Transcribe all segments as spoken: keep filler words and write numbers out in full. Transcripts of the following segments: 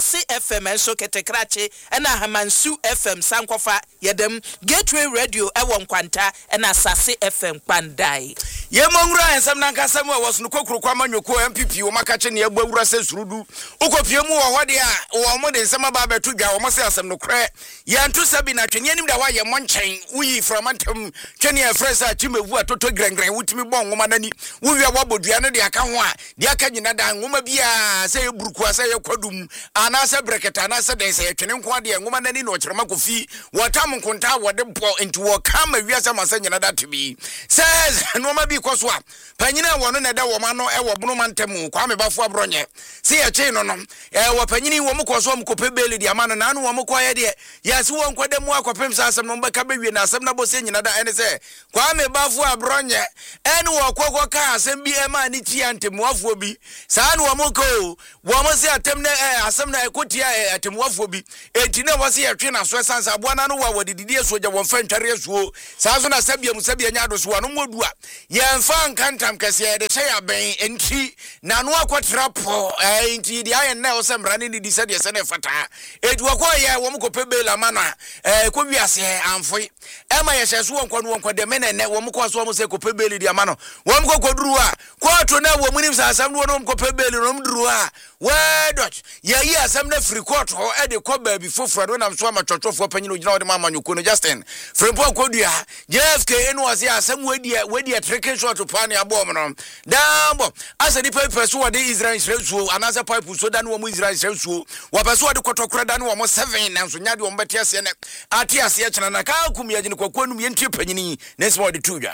Asase F M enso ketekrache ena Hamansu F M sankofa yedem Gateway Radio ewo nkwanta ena Asase F M pandai ye monwura ensem nankasem wa wasu kokuru kwa manyoko M P P wo makache ne agbawura se surudu ukopie mu wo hode a wo mo de nsem ba betu dwa wo mo se asem no kre ye nto sabi na twene anim da wa ye monchen uyi framantem twene e fresa timevu atoto grengren wutimi bon ngoma nani wo wi abodua no de aka ho a de aka nyina da ngoma bia se ye buruku asa ye kwadum ana se breketa ana se den se ye twene nko de ngoma nani no kyerema kofi wotam nkonta wode bo enti wo kama wiasa masa nyina da tibi says no ma bi koswa panyina wono na da wo ma no e wo bunu mantem kwa me bafo abronye se ye che no no e wo panyini wo mkoso mkope beli di amano na anu wo mkoye de yasi wo nkwade mu akopem sa asem no mbaka bewie na asem na bo se nyina da ene se kwa me bafo abronye ene wo kokko ka asem bi e ma ni ti antem wafo bi sa anu wo mko wo mo se atem na asem na ekotia atem wafo bi enti na wo se ye twe na so sansa abo na no wa wodididi esoja wo mfa ntware esuo sa so na sabia mu sabia nya do so no modu a ye mfa nkantam kase ye de hye ya ben enti na no akwatrapo enti di aye na o se mrane ni di se de se ne fata eti wo ko ye wo mko pebela mana eh ko wiase amfoi e ma ye hyeso wo nkwa no nkwa de menene wo mko so mo se ko pebeli di amano wo mko koduru a koto na wo munim sa asam no mko pebeli no mduru a we dot ye yi asam na free court ho e de ko ba bi foforo do na so amachotofo panyino gina wo de mama nyoko no Justin Frempo kodua J F K enu wase asam wedi wedi treke short pan ya bom no dambo asa di paper so wo de Israel Israel so anasa pipe so da no mo Israel Israel so wo pa so wo de kotokora da no mo seven na so nya de wo mbeti ase ne ati ase chana na ka kum ya jini kwakwanu ye ntie panyini na se wo de tudwa.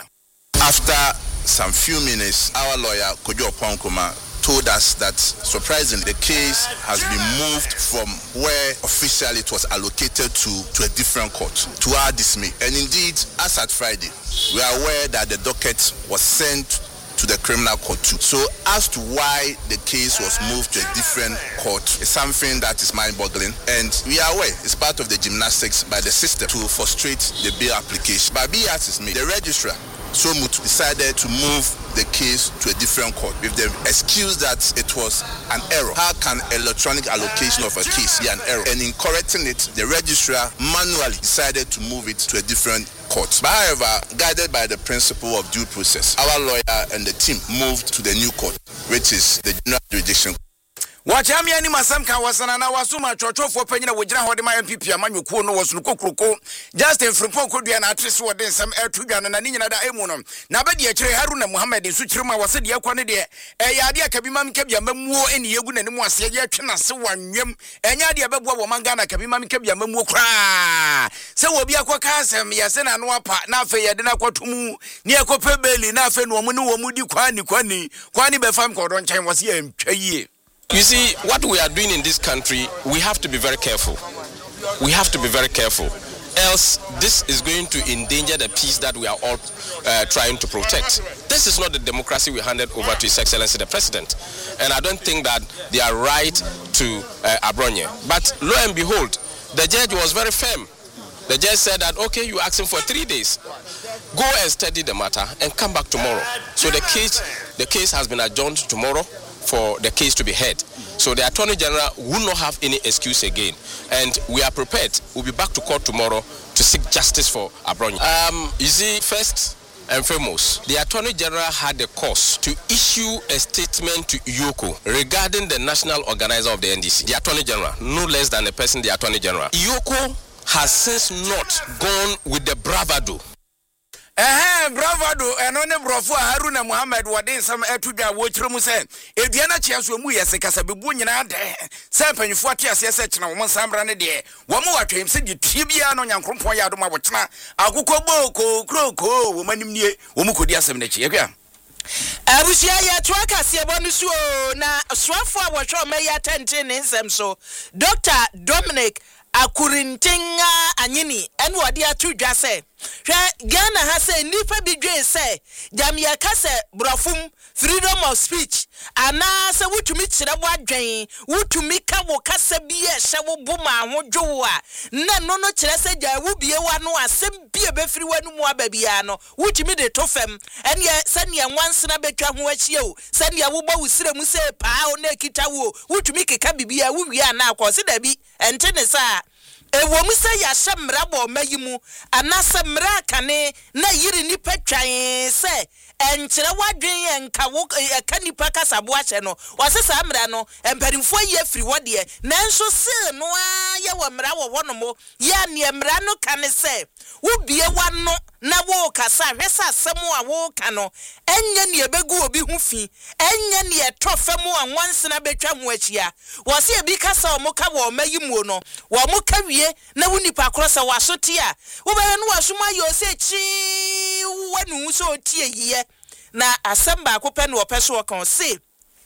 After some few minutes, our lawyer Kojo Ponkoma told us that surprisingly the case has been moved from where officially it was allocated to to a different court, to our dismay. And indeed, as at Friday, we are aware that the docket was sent to the criminal court too. So as to why the case was moved to a different court is something that is mind-boggling, and we are aware it's part of the gymnastics by the system to frustrate the bail application. But be as is made, the registrar Somutu decided to move the case to a different court with the excuse that it was an error. How can electronic allocation of a case be an error? And in correcting it, the registrar manually decided to move it to a different court. But however, guided by the principle of due process, our lawyer and the team moved to the new court, which is the general jurisdiction. Wachami ani masamka wasana na wasuma chochofo panyina wojina hode ma M P P amanyuko no wasunu kokroko Justin Frempo kodua na atrese wode nsam atudwa no na nyina da emu no na badi a kire Haruna Muhammad su kirema wase de akwa ne de e yaade akabima mkabia mamuo eni yegu na nemu ase ye twena se wanwem enya de beboa wo manga na kabima mkabia mamuo kra se wo bia kwa kasem yase na no apa na afa yede na kwatomu ne ekope beli na afa no mu ne wo mu di kwani kwani kwani be fam kodon chan wase ye ntwaye. You see, what we are doing in this country, we have to be very careful. We have to be very careful. Else, this is going to endanger the peace that we are all uh, trying to protect. This is not the democracy we handed over to His Excellency the President. And I don't think that they are right to uh, Abronye. But lo and behold, the judge was very firm. The judge said that, okay, you ask him for three days. Go and study the matter and come back tomorrow. So the case, the case has been adjourned tomorrow for the case to be heard. So the Attorney General will not have any excuse again. And we are prepared. We'll be back to court tomorrow to seek justice for Abronye. Um, you see, first and foremost, the Attorney General had the cause to issue a statement to Iyoko regarding the national organizer of the N D C. The Attorney General, no less than a person, the Attorney General. Iyoko has since not gone with the bravado. Eh, bravado eno ne brofo Haruna Muhammad wade nsam atudwa wo kiremu se edua na chiaso mu yese kasa bebu nyina de se panyfo ate ase se kina wo nsamra ne de wo mu watwem se de tie bia no nyankrompon ya do ma wo kina akukọ boko kroko wo manim nie wo mu kodi asem ne chie kwa abusia ya twaka se bonu so na swafo a wo hwe meya tenten nsem so Doctor Dominic Akurintenga anyini enu wade atudwa se hwe Ghana ha say nipa bi dwe say jamia ka say brofum freedom of speech ana say wutumi kire bo adwen wutumi ka wo kasa bi e hye wo boma hodwo a na no no kire say ja wo bie wa no asem bie be firi wanu mu ababia no wutumi de to fam ene se ne nwansena betwa ho ahie o se ne wo ba wusire mu say pa o na kita wo wutumi keka bibia wo wi ana akwose da bi ente ne sa ewo mu se ya hyemra bo mayimu anasa mra kane na yiri ni patwan se enkyere wadwen enka wo eka nipa kasabo ahye no wasesa mra no emperimfo ye firi wode nanso se no aye wo mra wo honomo ya ne mra no kane se wo bie wano na wo kasa hwesa asemu a wo ka no enye ne ebegu obi hu fi enye ne etofemu anwansena betwa ho achia wo se ebi kasa o mo ka wo mayimu no wo mo ka wie na wo nipa krosa wasoti a wo be no wasoma yo se chi wanu so tie yiye na asamba akopɛ no opɛ so kan se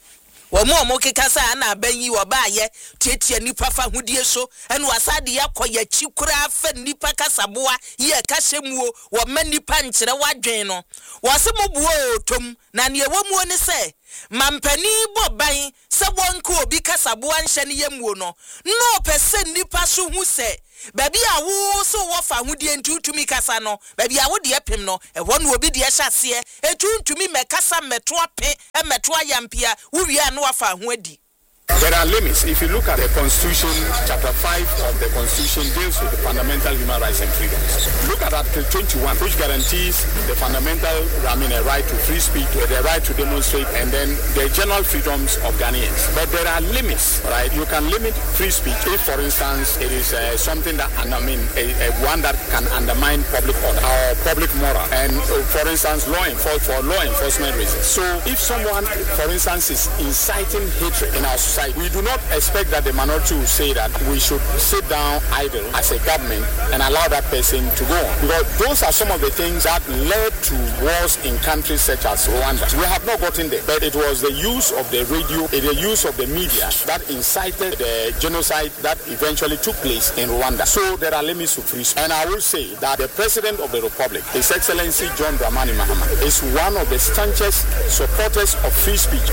wo mo mo kekasa na banyi wo ba ye tietie nipa fa hudie so enu asade yakoya chikura fa nipa kasaboa ye kahyemuo wo ma nipa nkyere wadwen no wo se mo buo tom na ne wo mu oni se mampani boban se wonko obi kasaboa nhye ne yemuo no no pese nipa so hu se baby a wo so wo fa hudie ntutumi kasa no baby a wo de epem no e wo no obi de hyase etuntumi mekasa meto ape e meto ayampia wo wi a no wa fa ho adi. There are limits. If you look at the Constitution, Chapter five of the Constitution deals with the fundamental human rights and freedoms. Look at Article twenty-one, which guarantees the fundamental, I mean, a right to free speech, the right to demonstrate, and then the general freedoms of Ghanaians. But there are limits, right? You can limit free speech if, for instance, it is uh, something that, I mean, a, a one that can undermine public order or public moral, and uh, for instance, law enforcement for law enforcement reasons. So, if someone, for instance, is inciting hatred in our society, we do not expect that the minority will say that we should sit down idle as a government and allow that person to go on. Because those are some of the things that led to wars in countries such as Rwanda. We have not gotten there, but it was the use of the radio, the use of the media that incited the genocide that eventually took place in Rwanda. So there are limits to free speech. And I will say that the President of the Republic, His Excellency John Dramani Mahama, is one of the staunchest supporters of free speech.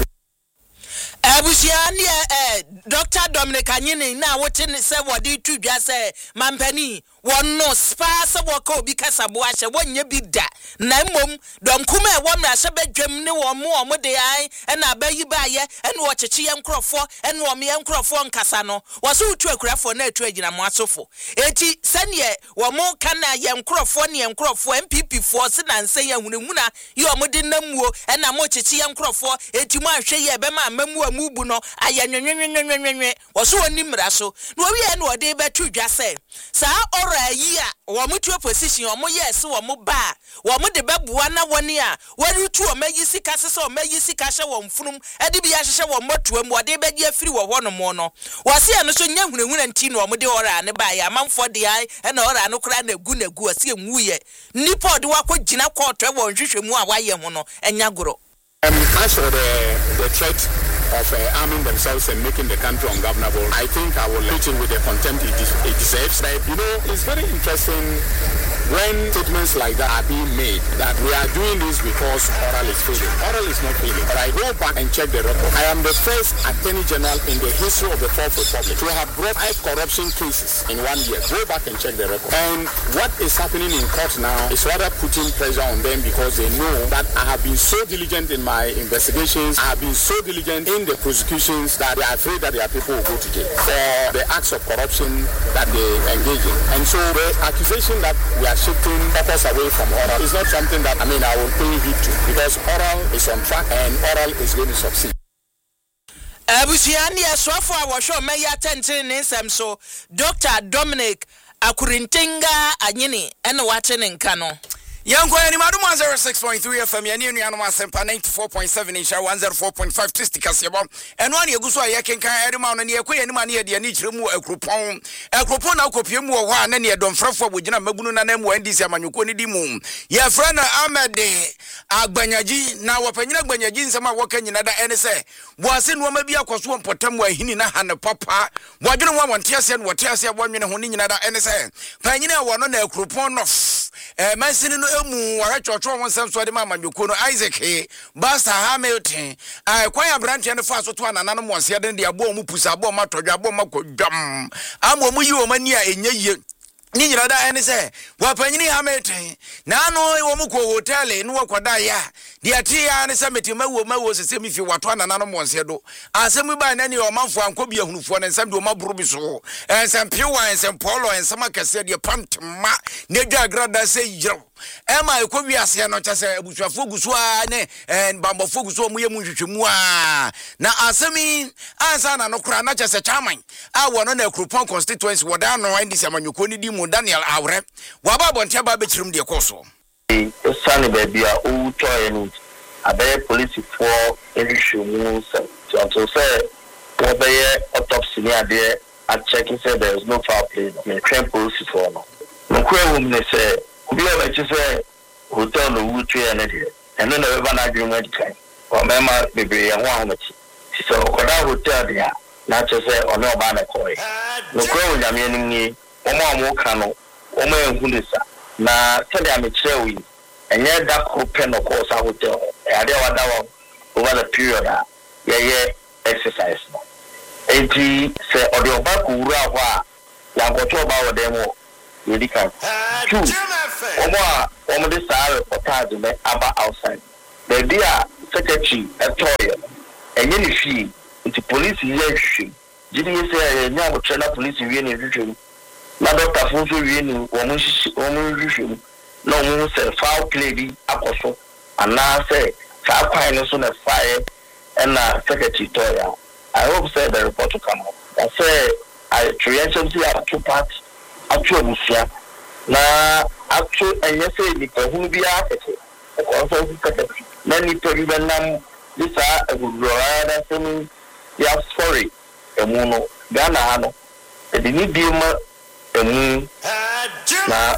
Abusiani eh Doctor Dominic Anyini na wote ne se wodi tudwa se mampani wonno spa se woka obi kasabo ahye wonye bi da na mmom donkuma e womra hye badwam ne wo mo mo de ai na abayi baaye ene wo kyekye ye nkrofo ene wo me ye nkrofo nkasa no wo so utu akurafo na atu agina mo asofo eti sane wo mo kana ye nkrofo ne ye nkrofo M P P fo se na nse ye hunehuna ye wo mo de namuo ena mo kyekye ye nkrofo eti mo ahwe ye be ma amamu amubu no aye nwenwenwenwenwenwe wo so oni mra so no wi e no de betu dwa se sa ora yi a wo mutu opposition wo mo yes wo mo ba wo mo de bebua na woni a wori tu o mayi sika sese o mayi sika hye wo mfunum e de bia hye wo moto am wo de be dia firi wo wono mo no wo se no so nya hunehuna nti no wo mo de ora ne ba ya manfo de ai e na ora no kra na gu na gu ase enwuye nipa de wakogina court e wo nhwehwemu a waye ho no enya goro. Um, as for the, the threat of uh, arming themselves and making the country ungovernable, I think I will treat it with the contempt it, it deserves. But, you know, it's very interesting when statements like that are being made, that we are doing this because oral is failing. Oral is not failing. But I go back and check the record. I am the first Attorney General in the history of the Fourth Republic to have brought five corruption cases in one year. Go back and check the record. And what is happening in court now is rather putting pressure on them because they know that I have been so diligent in my investigations, I have been so diligent in the prosecutions that they are afraid that their people will go to jail for the acts of corruption that they engage in. And so the accusation that we are shifting focus away from oral is not something that, I mean, I will pay heed to, because oral is on track and oral is going to succeed. Abusiani aswafo awosho meya tenten nsem so Doctor Dominic Akurintinga Anyini ene wate ne nka no. Young Queen, one oh six point three F M, and you know, Sempa ninety-four point seven inch, one oh four point five Tisticas, and one you go so I can carry them on and you queen money at the niche remove a coupon, a coupon, a copium, one, and you don't front with Jana Maguna and Wendy Samanukuni Dimum. Your friend Ahmed Agbanyaji, now a penny Banyaji, some working in other N S A. Was in one maybe a cost one potem where he na and a papa. Why don't want Tias and what Tias one minute in other N S A? Panina one on a coupon of eh mansini no emu wa chocho won sem so de ma amanyoko no Isaac Buster Hamilton eh kwan abrante ne fa so to anana no mo ase de de abo mu pusa abo ma todwa abo ma kodwam amo mu yi o mani a enye ye ni nyira da ene se wapanyini Hamilton na no wo mu ko hotel no wakwada ya de atia ne se metima wo ma wo se mi fi wato anana no mo ase do asem ba na ne o manfo anko bia hunufo ne nsam de o maburu bi so ensam piwa ensam polo ensam akase de pantma ne dwa agrada se yiro ema ekobi ase no chase abusuafo guso a ne bambofo guso mu ye mu hwehwemu a na asemi ansa na no kra na chase chairman a wono na Akropong constituency woda no ndisi amanyoko ni di mu Daniel Awre waba bonte ba bechirim de koso sani baby a o toy ni abe police for ehwehwemu so to say wo be autopsy ni ade a checking say there is no foul play me train police for no no kwa wo me say obi o ba chi say hotel no wutu ya na de eno na be ba na agreement kan o me ma bebe ya ho ahomati so koda hotel dia na che say ono ba na koi no kwa wo nyame ni ni o ma mo kan no o ma ehun de sa na tell am chewi enye da ko pen no ko sa hotel e ade wa da wa over the period a ye ye exercise no enti se ode oba ko wura ho a ya go to ba wo dem o medical two omo a omo de sa reportage me aba outside the dia secretary etoye enye ni fi nti police ye hwe jidi ye se nya bo trainer police wie ni hwe na doctor fun so wie ni omo omo hwe no omo se foul play bi akoso ana se ka kwai no so na fire and na secretary toya I hope say the report will come up I say I try to see a two part actual musia na actual and you say ni ko hu bi afete ko so secretary na ni to bi nam this a gurora semi ya sorry emuno Ghana hano e di ni bi ma emu na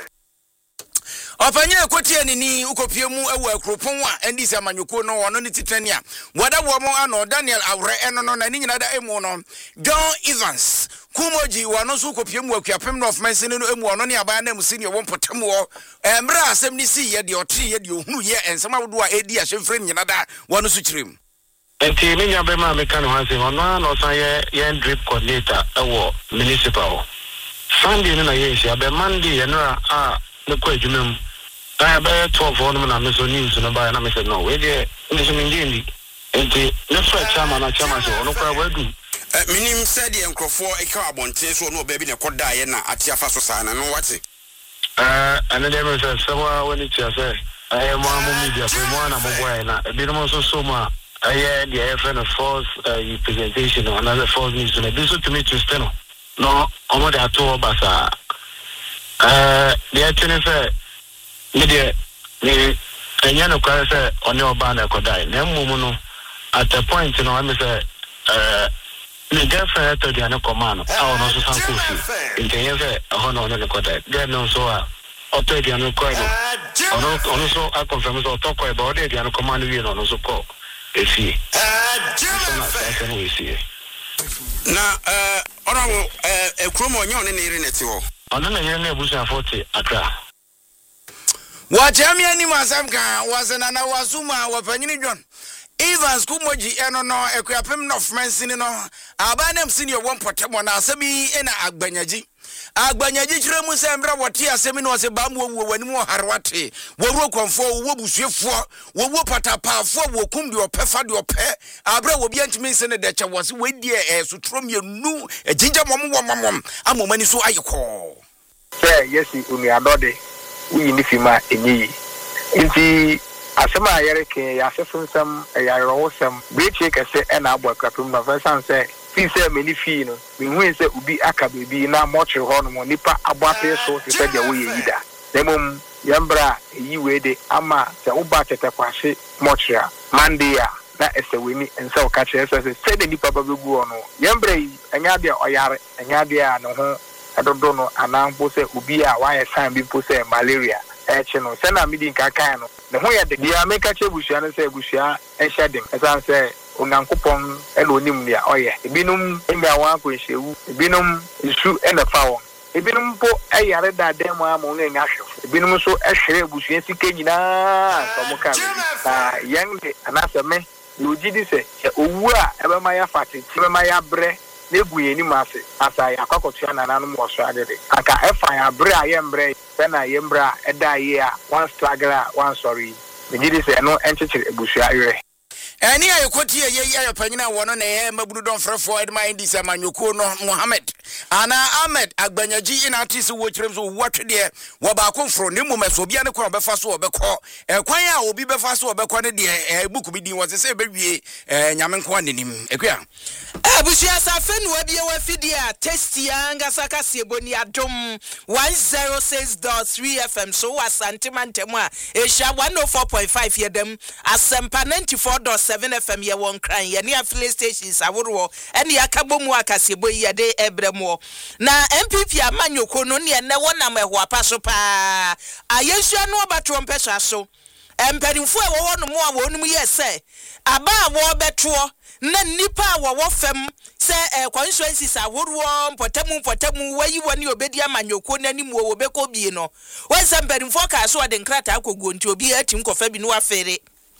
Opanye ekotie ni ni ukopie mu ewu Akropong a ndisi amanyoko no wono ni titani a wada wo mo ano Daniel Awre eno no na ni nyina da emu no John Evans Kumoji wono so ukopie mu akuapem no of Mansini no emu ono ne abaya na musi ne wo mpotem wo emra asem ni si ye de otri ye de ohunu ye ensema wodo a edi a hwefre nyina da wono so kirem enti ni nya be ma me kan ho ase ono na osan ye ye drip coordinator ewo municipal Sunday na ye shi abe Monday ye no a the question I have twelve on them and I'm news and I and I said no we there this is and the next chairman and chairman so no kwa do minim said the encrofo e ka abonte so no baby ne koda ye na atiafa so sana no what uh and then say so when it say I am one media for one am boy na be no so so ma I hear the F N force presentation or another force news and this to me to steno no omo da to basa Uh, the attorney said, "Media, the Kenyano Kara said on your banner could die." Nemuno at the point, you know, I say, uh, the girlfriend to the other command. I was also some coffee. In Kenya, a honor on the court. There no so, or to the other court. Also, I confirm so talk about it. The other command we know so call. If he, we see. Now, uh, honorable, uh, a chromo on any renetio. Ono na yene busa forty Accra. Wachami ani masamka wasana na wasuma wapanyini John Evans Kumoji eno no ekuapem no Mansini no abanem senior one potemo na asebi ena agbanyaji agbanyaji kire mu se mbra wote asemi no se ba mu wo wani mu harwate wo konfo wo busuefo wo patapafo wo kum de opefa de ope abra wo bia ntimi se ne de che wose wedi e sutrom ye nu ejinja mom wo mamom amomani so ayeko say yes umi adode wi ni fima enyi nti asema ayere ke ya sefonsam ya rowosam breche kese e na abo akrapem na versan say fi say meni fi no mi hu say ubi aka bebi na motre ho no nipa abo ape so se de wo ye yida demom yambra yi wede ama se uba tete kwase motre mandia na eseweni ense o ka kire se se de nipa babegu ono yambra yi anya de oyare anya de a no ho adodo no anampo se ubi a wa ye san bi po se malaria eche no se na midi nka kan no ne ho ye de dia meka che bushia no se bushia ehye dem esan se onyankopon elo nim dia oye ebinum emia wan ko ehyewu ebinum isu ene fa won Ebinum po ayare da dem a mo ne ahwe. Ebinum so ehwere ebusua sika nyina so mo ka na yang de anase me loji di se owu a ebe ma ya fati ebe ma ya bre na egu ye ni mase asa ya kwakotua na nanu mo so adede aka efa ya bre a ye mbre be na ye mbra eda ye a one straggle one sorry me di se no enchechire ebusua yere. Any I quote here, ye panyina one on a mabru don frefo ed my this Manyoko no Mohammed. Ana Ahmed Agbanyaji in artist which rems what there wabako from Nimu Mesobiana Befaso or Beko. A choir will be Befaso or Becone dear, a book be was a say baby, Yaman Quanim. Equia. Abusia Safen Wabia Wafidia, Testia, Gasaka Sibonia Dom one oh six point three F M. So was Santimantemwa, Esha one oh four point five year them, as Sempa ninety-four point seven F M. Ya one crying, ya near filling stations, I would war, and the Akabomuaka Sibo ya de Ebremo. Na M P P Amanyoko no near no one am a wapasopa. I yes, you know about Trumpesa so. Emperimfo e wo no mo a wo no mu yese aba wo beto na nipa wo wo fam se e constituencies aworuo mpotemu mpotemu wayi woni obedi amanyoko nanim wo beko bie no wonse emperimfo ka so de nkrata akogo nti obi atim kofa bi no afere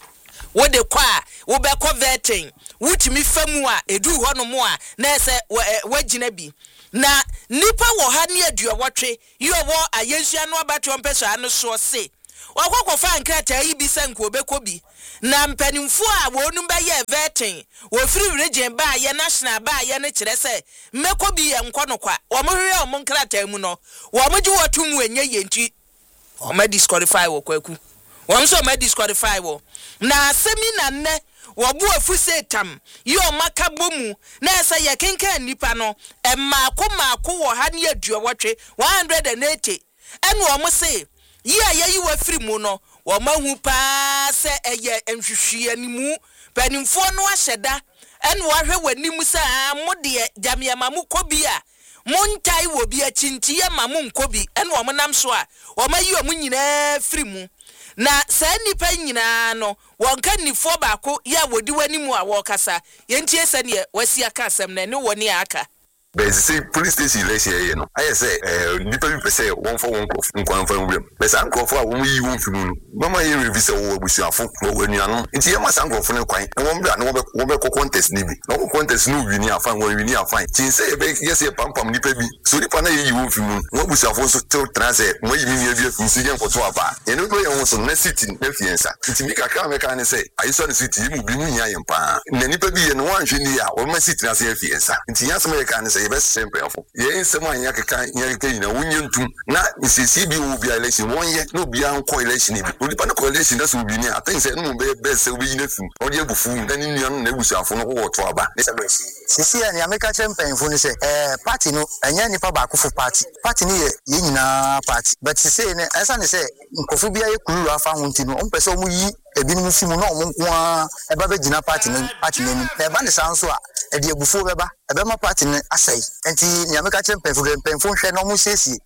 wo de kwa wo beko vetting wutimi famu a edu ho no mo a na se wagina bi na nipa wo ha ne aduawotwe yo wo ayensua no abato mpesa no so se wakwakofa nkrata yi bi sanko bekobi na mpanimfo a wonu ba ye vetting wo free region ba ye national ba ye ne kire se mekobi ye nkonokwa wo mohwe o nkrata mu no wo moji wotum enye ye nti o ma disqualify wo kwaku wo nso ma disqualify wo na semina ne wo bu afu setam yo maka bomu na esa ye kenkan nipa no e maako maako wo ha ne aduawotwe one eighty ene wo mo se ya ya yi wa free mu no wo mahu pa se eye enhwehwe animu panimfo no ahyeda ene wo hwe wanimu sa mode jamia mamu kobi a montai wo bi achinti ya mamu nkobi ene wo nam so a wo mayi wo nyina free mu na sa nipa nyina no wonka nifo baako ya wodi wanimu a wo kasa yentie se ne wasi aka asem na ne woni aka. But say police station election here no I say eh nipa bi pese one for one crop nkwan fa nwem but san crop a wo yi won funu mama ye revise wo abusuafo wo wanuano nti ye ma san crop ne kwan e won bra ne wo be contest ni bi no contest no wini afan wo wini afan tin say e be yes e pampam nipa bi so nipa na ye yi won funu wo abusuafo so to transe mo yi ni bi afi nsi ye nkoto aba ye no do ye won so na city na fiensa nti mi kakra me kan ne say ayiso ne city mu bi mu nya ye mpa na nipa bi ye no wan hwe ni a wo ma city na say fiensa nti ya so me kan ne say best simple afo ye nsem anya keka nya keka ina wonyentum na nsisi bi wo bia election wonye no bia nko election bi onipa no election da so bi ni atin say no be be say obi yina fum odi abufu na ni nuan na ebusuafo no wo to aba sisi ya ni ameka champion ni say eh party no anya nipa ba akofo party party ni ye ye nyina party but say ne esa ne say nkofu bia ye kuru afa ho nti no ompese omu yi ebi no fimu no omo nko a eba be gina party no party no ni eba ne sanso a e de abufu beba ebe ma party ne asai enti ni ameka champion fu pemfo hwe no mo sesi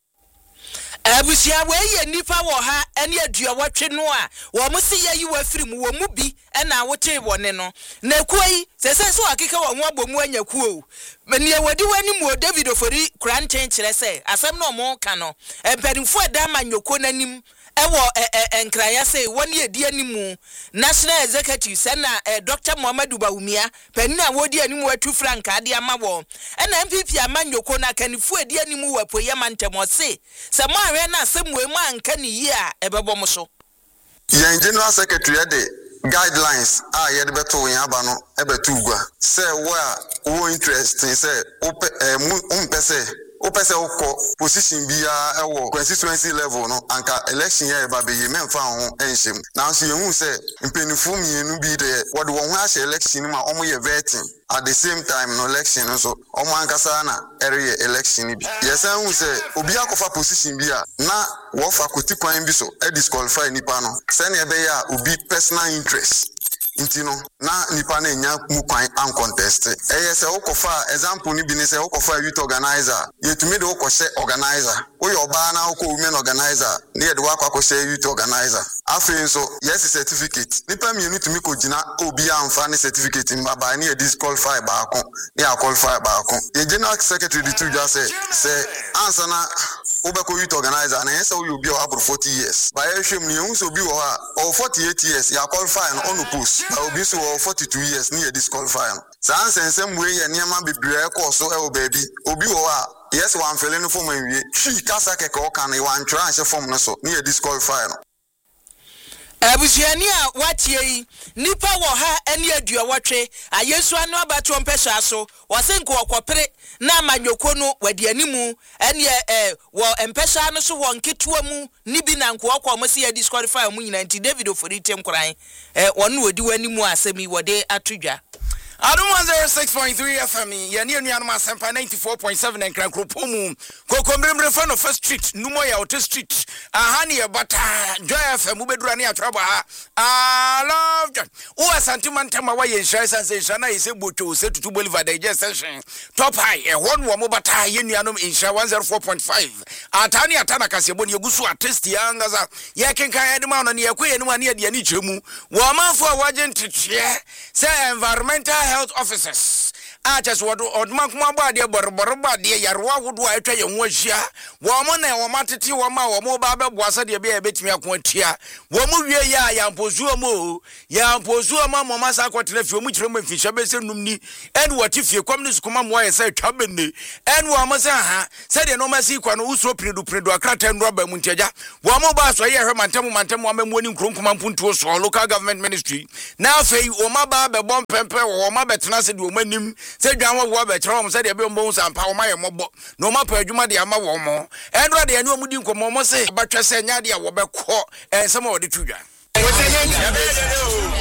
abusia we ye nipa wo ha ene aduawotwe no a wo mo se ye yi wa firi mu wo mu bi na wote wone no na kuai sese so akeka wo ho abomu anya kuo meni e wodi wani mu David Ofori Kranten kire se asem no mo ka no empadimfo eda manyoko nanim ewo enkraya say woni edi animu national executive se na Doctor Muhammadu Bawumia penina wodi animu atu frank ade amawo na M P P amanyoko na kanifu edi animu wapoye mantemo se se mo ahwe na asemwe mu anka ni yi a ebebo mo so yan general secretary de guidelines ah ye de beto yan aba no ebetu ugwa say wo wo interest say o pese o pese o position bia ewo constituency level no anka election here ba be ye memfa ho enhim na so yehu say mpenifu mienu bi de wode wo ho ahye election ma omo ye vetting at the same time no election so omo ankasa na area election bi yes hu say obi akofa position bia na wo fa koti kwan bi so e disqualify nipa no say na be ya obi personal interest nti no na nipa na nya mu kwan an contest eh say wokofa example ni bi ni say wokofa youth organizer yetumi de wokose organizer wo yo ba na woko women organizer ne de wakwa ko say youth organizer afei so yes certificate nipa mi ni tumi ko gina obi amfa ne certificate mbaba ne disqualify ba ko ne qualify ba ko ye general secretary di tu just say say answer na Obeko youth organizer and yes, you be over forty years. By a shame, you also be or forty-eight years, you are qualifying on the post. I will be so forty-two years near disqualifying. Sans and same way, and near my baby, so oh baby, Obi yes, one feeling for me. She Kasaka can one tranche from so near disqualifying. Abusiania watie nipa wo ha ene adua wotwe ayesu anu abato mpehya so wasenko okopere na amanyoko no wadi animu ene eh wo mpehya no so won ketua mu nibi na nko okwo mo se ya disqualify mu nyina nti David Ofori tem kran eh wonu wodi wanimu asemi wode atodwa Adum one oh six point three F M yani enu ma sempa ninety-four point seven en kran kropomu kokombrembre fa no first street numo ya hotel street aha ne bata Joy F M ubedura ne atwaba ha I love that o asantiment ma wa ye nhira sensation na yese bocho se tutu Bolivar digest session top high e won wo mo bata ye nuanom nhira one oh four point five atani atana kasebo ne egusu artist ya ngaza ye kenkan ya de ma no ne yakoye ne ma ne de ani chiremu wo manfo a waje ntete say environmental health officers aches wodo odman kuma ba de borbor ba de yarwa wodo a etwa ye ho ahia wo mo na wo matete wo ma wo mo ba beboasa de be ebetimi akoatia wo mo wie ya ya mpozuo mo ya mpozuo ma mo masa akotena fi mo kire mo mfihya be se num ni en wati fie kwam ne sukuma mo ye se twa benne en wo mo se ha se de no masi kwa no usuro predu predu akrata ndro ba mu ntiaja wo mo ba so ye hwe mantem mantem wo amemu ni nkronkoma mpuntuo so local government ministry na afei wo ma ba be bom pempe wo ma betena se de wo manim se dwan wo ba kire wo se de be mbo sampa wo ma ye mobo no ma pa adwuma de ama wo mo enro de anu omudi nkomo mo se ba twese nya de wo be kọ ensem wo de tudwa